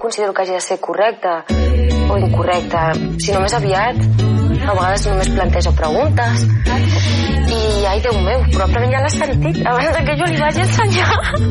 considero que hagi de ser correcta o incorrecta, sinó més aviat a vegades només plantejo preguntes i ai Déu meu, probablement ja l'has sentit abans que jo li vagi ensenyar.